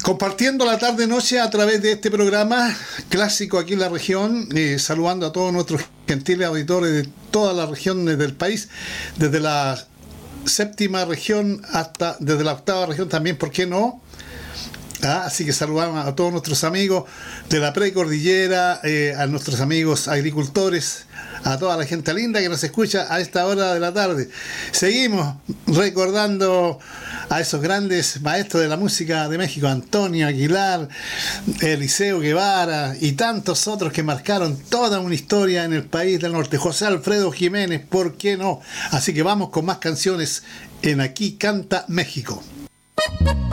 Compartiendo la tarde-noche a través de este programa clásico aquí en la región, saludando a todos nuestros gentiles auditores de todas las regiones del país, desde la séptima región hasta desde la octava región también, ¿por qué no? Así que saludamos a todos nuestros amigos de la precordillera, a nuestros amigos agricultores, a toda la gente linda que nos escucha a esta hora de la tarde. Seguimos recordando a esos grandes maestros de la música de México, Antonio Aguilar, Eliseo Guevara y tantos otros que marcaron toda una historia en el país del norte. José Alfredo Jiménez, ¿por qué no? Así que vamos con más canciones en Aquí Canta México.